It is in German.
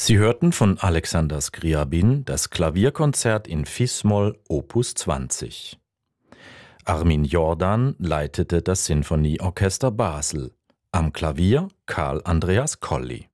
Sie hörten von Alexander Scriabin das Klavierkonzert in Fis-Moll Opus 20. Armin Jordan leitete das Sinfonieorchester Basel. Am Klavier Karl Andreas Colli.